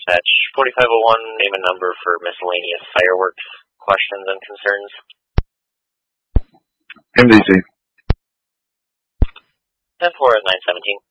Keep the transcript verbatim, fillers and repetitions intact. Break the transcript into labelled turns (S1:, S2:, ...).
S1: Dispatch. forty-five oh one, name and number for miscellaneous fireworks questions and concerns.
S2: M D C.
S1: ten four at nine seventeen.